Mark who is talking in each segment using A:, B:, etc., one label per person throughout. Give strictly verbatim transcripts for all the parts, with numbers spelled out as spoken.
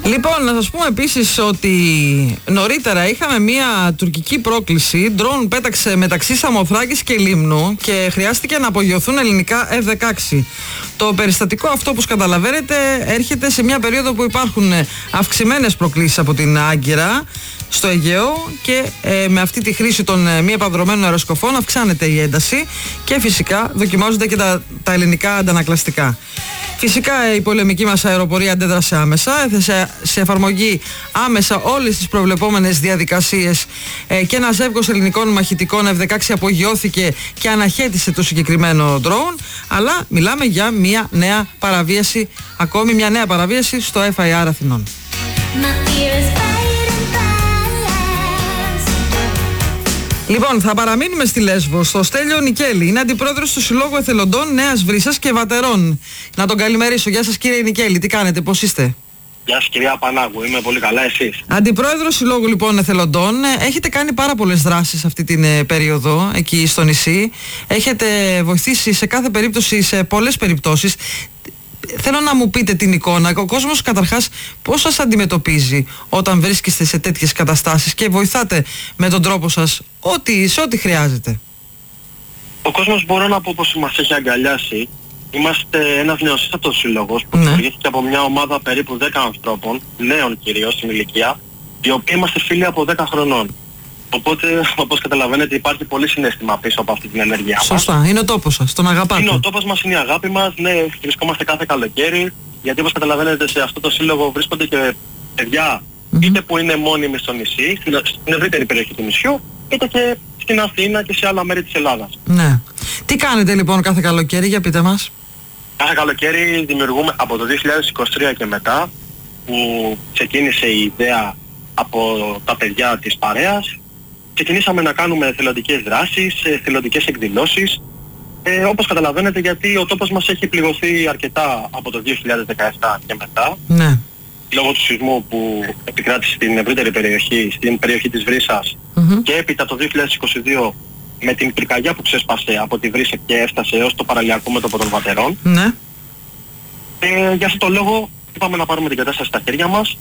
A: Λοιπόν, να σας πούμε επίσης ότι νωρίτερα είχαμε μια τουρκική πρόκληση. Ντρόουν πέταξε μεταξύ Σαμοθράκης και Λίμνου και χρειάστηκε να απογειωθούν ελληνικά εφ δεκαέξι. Το περιστατικό αυτό, όπως καταλαβαίνετε, έρχεται σε μια περίοδο που υπάρχουν αυξημένες προκλήσεις από την Άγκυρα στο Αιγαίο και ε, με αυτή τη χρήση των ε, μη επανδρωμένων αεροσκοφών αυξάνεται η ένταση και φυσικά δοκιμάζονται και τα, τα ελληνικά αντανακλαστικά. Φυσικά η πολεμική μας αεροπορία αντέδρασε άμεσα, έθεσε σε εφαρμογή άμεσα όλες τις προβλεπόμενες διαδικασίες ε, και ένα ζεύγος ελληνικών μαχητικών εφ δεκαέξι απογειώθηκε και αναχέτησε το συγκεκριμένο drone, αλλά μιλάμε για μια νέα παραβίαση, ακόμη μια νέα παραβίαση στο εφ άι αρ Αθηνών. Λοιπόν, θα παραμείνουμε στη Λέσβο, στο Στέλιο Νικέλη. Είναι αντιπρόεδρος του Συλλόγου Εθελοντών Νέας Βρύσσας και Βατερών. Να τον καλημερίσω. Γεια σας, κύριε Νικέλη, τι κάνετε, πώς είστε?
B: Γεια σας, κυρία Πανάγου, είμαι πολύ καλά, εσείς?
A: Αντιπρόεδρος Συλλόγου λοιπόν Εθελοντών, έχετε κάνει πάρα πολλές δράσεις αυτή την ε, περίοδο εκεί στο νησί. Έχετε βοηθήσει σε κάθε περίπτωση, σε πολλές περιπτώσεις. Θέλω να μου πείτε την εικόνα. Ο κόσμος καταρχάς πώς σας αντιμετωπίζει όταν βρίσκεστε σε τέτοιες καταστάσεις και βοηθάτε με τον τρόπο σας ό,τι, σε ό,τι χρειάζεται?
B: Ο κόσμος, μπορώ να πω πως μας έχει αγκαλιάσει. Είμαστε ένας νεοσύστατος σύλλογος που
A: ναι.
B: δημιουργήθηκε από μια ομάδα περίπου δέκα ανθρώπων, νέων κυρίως στην ηλικία, οι οποίοι είμαστε φίλοι από δέκα χρονών. Οπότε, όπως καταλαβαίνετε, υπάρχει πολύ συναίσθημα πίσω από αυτή την ενέργειά μας.
A: Σωστά, είναι ο τόπος σας, τον αγαπάτε.
B: Είναι ο τόπος μας, είναι η αγάπη μας, ναι, βρισκόμαστε κάθε καλοκαίρι, γιατί όπως καταλαβαίνετε σε αυτό το σύλλογο βρίσκονται και παιδιά, mm-hmm. είτε που είναι μόνιμοι στο νησί, στην, στην ευρύτερη περιοχή του νησιού, είτε και στην Αθήνα και σε άλλα μέρη της Ελλάδας.
A: Ναι. Τι κάνετε λοιπόν κάθε καλοκαίρι, για πείτε μας?
B: Κάθε καλοκαίρι δημιουργούμε από το δύο χιλιάδες είκοσι τρία και μετά, που ξεκίνησε η ιδέα από τα παιδιά της παρέας. Ξεκινήσαμε να κάνουμε εθελοντικές δράσεις, εθελοντικές εκδηλώσεις, ε, όπως καταλαβαίνετε, γιατί ο τόπος μας έχει πληγωθεί αρκετά από το δύο χιλιάδες δεκαεπτά και μετά,
A: ναι.
B: λόγω του σεισμού που επικράτησε στην ευρύτερη περιοχή, στην περιοχή της Βρύσσας,
A: mm-hmm.
B: και έπειτα το δύο χιλιάδες είκοσι δύο με την πυρκαγιά που ξέσπασε από τη Βρύσσα και έφτασε έως το παραλιακό μέτωπο των Βατερών.
A: Ναι.
B: Ε, για αυτό το λόγο είπαμε να πάρουμε την κατάσταση στα χέρια μας.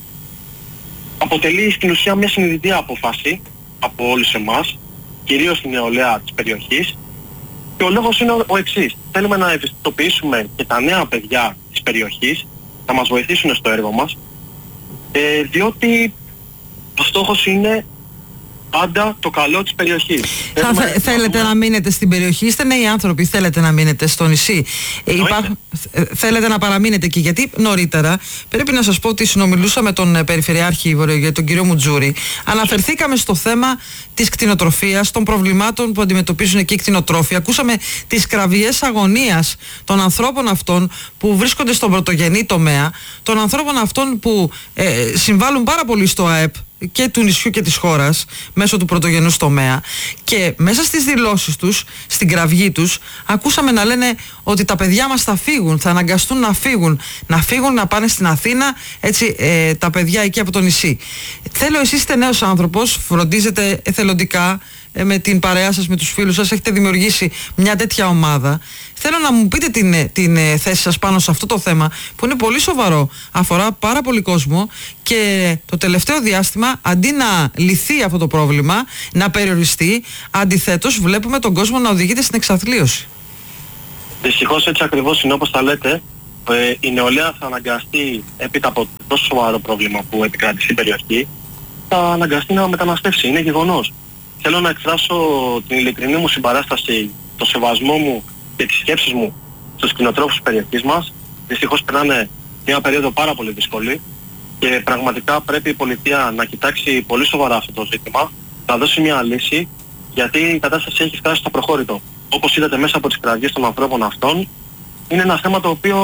B: Αποτελεί στην ουσία μια συνειδητή απόφαση από όλους εμάς, κυρίως στην νεολαία της περιοχής, και ο λόγος είναι ο, ο εξής. Θέλουμε να ευαισθητοποιήσουμε και τα νέα παιδιά της περιοχής να μας βοηθήσουν στο έργο μας, ε, διότι ο στόχος είναι πάντα το καλό της περιοχής.
A: Θα θε, θέλετε να μείνετε στην περιοχή, είστε νέοι άνθρωποι, θέλετε να μείνετε στο νησί. Ε, υπάρχουν, θέλετε να παραμείνετε εκεί, γιατί νωρίτερα πρέπει να σας πω ότι συνομιλούσα με τον Περιφερειάρχη Βορειογείου, τον κύριο Μουτζούρη. Αναφερθήκαμε στο θέμα της κτηνοτροφίας, των προβλημάτων που αντιμετωπίζουν εκεί οι κτηνοτρόφοι. Ακούσαμε τις κραυγές αγωνίας των ανθρώπων αυτών που βρίσκονται στον πρωτογενή τομέα, των ανθρώπων αυτών που ε, συμβάλλουν πάρα πολύ στο ΑΕΠ και του νησιού και της χώρας μέσω του πρωτογενούς τομέα, και μέσα στις δηλώσεις τους, στην κραυγή τους, ακούσαμε να λένε ότι τα παιδιά μας θα φύγουν, θα αναγκαστούν να φύγουν, να φύγουν να πάνε στην Αθήνα, έτσι, ε, τα παιδιά εκεί από το νησί. Θέλω, εσείς είστε νέος άνθρωπος, φροντίζετε εθελοντικά ε, με την παρέα σας, με τους φίλους σας, έχετε δημιουργήσει μια τέτοια ομάδα. Θέλω να μου πείτε την, την θέση σας πάνω σε αυτό το θέμα που είναι πολύ σοβαρό, αφορά πάρα πολύ κόσμο, και το τελευταίο διάστημα αντί να λυθεί αυτό το πρόβλημα, να περιοριστεί, αντιθέτως βλέπουμε τον κόσμο να οδηγείται στην εξαθλίωση.
B: Δυστυχώς έτσι ακριβώς είναι, όπως τα λέτε. Ε, η νεολαία θα αναγκαστεί, έπειτα από τόσο σοβαρό πρόβλημα που επικράτησε στην περιοχή, θα αναγκαστεί να μεταναστεύσει, είναι γεγονός. Θέλω να εκφράσω την ειλικρινή μου συμπαράσταση, το σεβασμό μου και τις σκέψεις μου στους κτηνοτρόφους της περιοχής μας. Δυστυχώς περνάνε μια περίοδο πάρα πολύ δύσκολη και πραγματικά πρέπει η πολιτεία να κοιτάξει πολύ σοβαρά αυτό το ζήτημα, να δώσει μια λύση, γιατί η κατάσταση έχει φτάσει στο προχώρητο. Όπως είδατε μέσα από τις κραυγές των ανθρώπων αυτών, είναι ένα θέμα το οποίο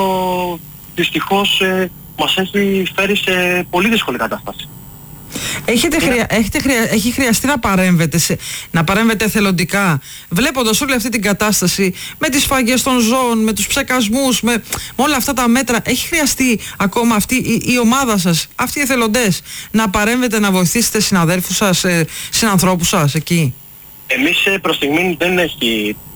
B: δυστυχώς ε, μας έχει φέρει σε πολύ δύσκολη κατάσταση.
A: Έχετε χρεια... Έχετε χρεια... Έχει χρειαστεί να παρέμβετε, σε... να παρέμβετε εθελοντικά, βλέποντας όλη αυτή την κατάσταση με τις σφαγές των ζώων, με τους ψεκασμούς, με... με όλα αυτά τα μέτρα. Έχει χρειαστεί ακόμα αυτή η, η ομάδα σας, αυτοί οι εθελοντές, να παρέμβετε, να βοηθήσετε συναδέλφους σας, ε, συνανθρώπους σας εκεί?
B: Εμείς προς στιγμή δεν έχει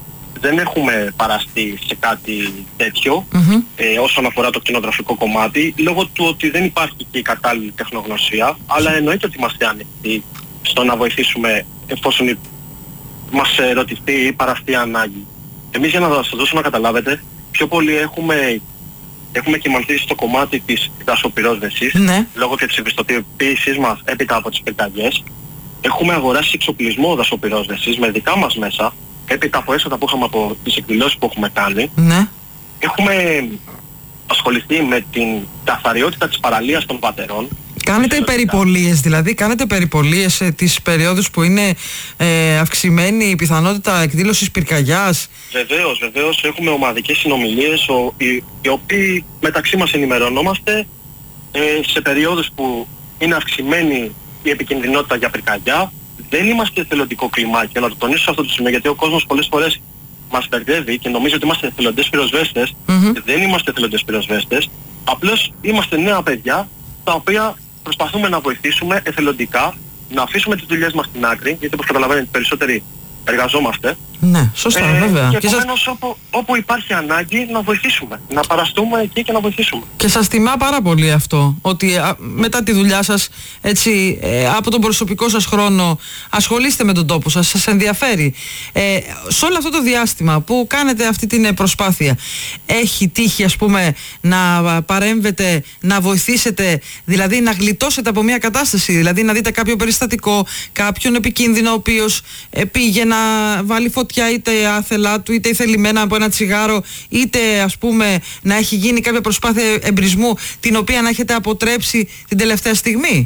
B: δεν έχουμε παραστεί σε κάτι τέτοιο
A: Mm-hmm.
B: ε, όσον αφορά το κτηνοτροφικό κομμάτι, λόγω του ότι δεν υπάρχει και η κατάλληλη τεχνογνωσία, αλλά εννοείται ότι είμαστε ανοιχτοί στο να βοηθήσουμε εφόσον μας ερωτηθεί ή παραστεί ανάγκη. Εμείς, για να σας δώσω να καταλάβετε, πιο πολύ έχουμε, έχουμε κυμανθεί στο κομμάτι της δασοπυρόσβεσης,
A: Ναι.
B: λόγω και της ευαισθητοποίησής μας έπειτα από τις πυρκαγιές. Έχουμε αγοράσει εξοπλισμό δασοπυρόσβεσης με δικά μας μέσα, έπειτα από έσοδα που είχαμε από τις εκδηλώσεις που έχουμε κάνει.
A: Ναι.
B: Έχουμε ασχοληθεί με την καθαριότητα της παραλίας των πατερών.
A: Κάνετε περιπολίες, δηλαδή κάνετε περιπολίες σε τις περιόδους που είναι ε, αυξημένη η πιθανότητα εκδήλωσης πυρκαγιάς?
B: Βεβαίως, βεβαίως έχουμε ομαδικές συνομιλίες ο, οι, οι οποίοι μεταξύ μας ενημερωνόμαστε ε, σε περιόδους που είναι αυξημένη η επικινδυνότητα για πυρκαγιά. Δεν είμαστε εθελοντικό κλιμάκιο, να το τονίσω σε αυτό το σημείο, γιατί ο κόσμος πολλές φορές μας μπερδεύει και νομίζει ότι είμαστε εθελοντές πυροσβέστες.
A: Mm-hmm.
B: Δεν είμαστε εθελοντές πυροσβέστες. Απλώς είμαστε νέα παιδιά τα οποία προσπαθούμε να βοηθήσουμε εθελοντικά, να αφήσουμε τις δουλειές μας στην άκρη, γιατί όπως καταλαβαίνετε περισσότεροι εργαζόμαστε.
A: Ναι, σωστά,
B: ε,
A: βέβαια.
B: Και
A: Και
B: επομένως
A: σας...
B: όπου, όπου υπάρχει ανάγκη να βοηθήσουμε, να παραστούμε εκεί και να βοηθήσουμε.
A: Και σας τιμά πάρα πολύ αυτό, ότι α, μετά τη δουλειά σας, έτσι, ε, από τον προσωπικό σας χρόνο ασχολείστε με τον τόπο σας, σας ενδιαφέρει. Ε, σε όλο αυτό το διάστημα που κάνετε αυτή την προσπάθεια, έχει τύχει, ας πούμε, να παρέμβετε, να βοηθήσετε, δηλαδή να γλιτώσετε από μια κατάσταση, δηλαδή να δείτε κάποιο περιστατικό, κάποιον επικίνδυνο ο οποίος ε, πήγε να βάλει φωτιά είτε άθελά του, είτε θελημένα από ένα τσιγάρο, είτε ας πούμε να έχει γίνει κάποια προσπάθεια εμπρισμού την οποία να έχετε αποτρέψει την τελευταία στιγμή?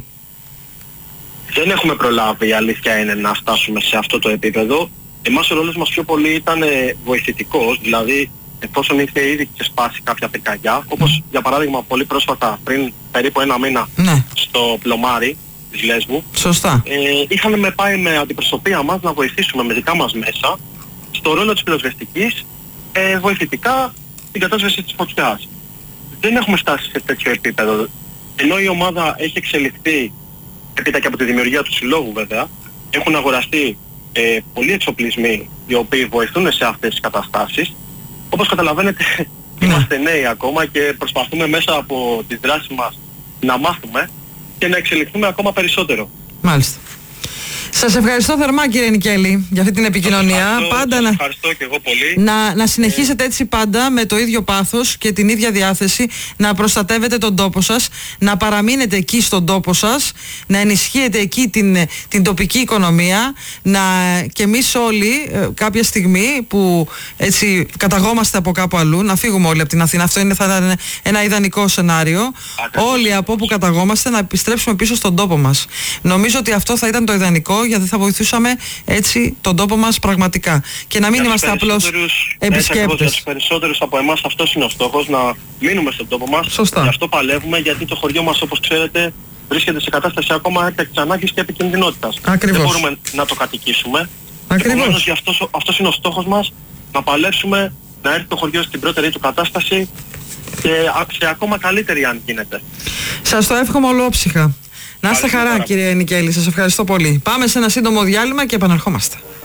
B: Δεν έχουμε προλάβει, η αλήθεια είναι, να φτάσουμε σε αυτό το επίπεδο. Εμάς ο ρόλος μας πιο πολύ ήταν βοηθητικός, δηλαδή εφόσον είχε ήδη ξεσπάσει κάποια πυρκαγιά, όπως για παράδειγμα πολύ πρόσφατα πριν περίπου ένα μήνα,
A: Ναι.
B: στο πλωμάρι της Λέσβου.
A: Σωστά.
B: Ε, είχαμε με πάει με αντιπροσωπεία μας να βοηθήσουμε με δικά μας μέσα στο ρόλο της πυροσβεστικής, ε, βοηθητικά στην κατάσβεση της φωτιάς. Δεν έχουμε φτάσει σε τέτοιο επίπεδο. Ενώ η ομάδα έχει εξελιχθεί έπειτα και από τη δημιουργία του συλλόγου βέβαια, έχουν αγοραστεί ε, πολλοί εξοπλισμοί οι οποίοι βοηθούν σε αυτές τις καταστάσεις. Όπως καταλαβαίνετε,
A: Ναι.
B: είμαστε νέοι ακόμα και προσπαθούμε μέσα από τις δράσεις μας να μάθουμε και να εξελιχθούμε ακόμα περισσότερο.
A: Μάλιστα. Σας ευχαριστώ θερμά, κύριε Νικέλη, για αυτή την επικοινωνία.
B: Ευχαριστώ,
A: Πάντα να,
B: ευχαριστώ και εγώ πολύ.
A: να, να συνεχίσετε έτσι πάντα με το ίδιο πάθος και την ίδια διάθεση, να προστατεύετε τον τόπο σας, να παραμείνετε εκεί στον τόπο σας, να ενισχύετε εκεί την, την τοπική οικονομία, να, και εμείς όλοι ε, κάποια στιγμή που έτσι καταγόμαστε από κάπου αλλού, να φύγουμε όλοι από την Αθήνα. Αυτό είναι, θα ήταν ένα ιδανικό σενάριο.
B: Ακριβώς.
A: Όλοι από όπου καταγόμαστε να επιστρέψουμε πίσω στον τόπο μας. Νομίζω ότι αυτό θα ήταν το ιδανικό, γιατί θα βοηθούσαμε έτσι τον τόπο μας πραγματικά. Και να μην
B: Για
A: είμαστε
B: τους
A: απλώς
B: περισσότερους- έτσι ακριβώς, για
A: επισκέπτες.
B: τους περισσότερους από εμάς αυτός είναι ο στόχος, να μείνουμε στον τόπο μας.
A: Σωστά.
B: Γι' αυτό παλεύουμε, γιατί το χωριό μας, όπως ξέρετε, βρίσκεται σε κατάσταση ακόμα έκτακτης ανάγκης και επικινδυνότητας.
A: Ακριβώς.
B: Δεν μπορούμε να το κατοικήσουμε.
A: Ακριβώς.
B: Επομένως, γι' αυτό, αυτός είναι ο στόχος μας, να παλέψουμε να έρθει το χωριό στην πρώτερη του κατάσταση και α- σε ακόμα καλύτερη αν γίνεται.
A: Σας το εύχομαι ολόψυχα. Να είστε
B: Ευχαριστώ
A: χαρά,
B: πάρα
A: κύριε Νικέλη. Σας ευχαριστώ πολύ. Πάμε σε ένα σύντομο διάλειμμα και επαναρχόμαστε.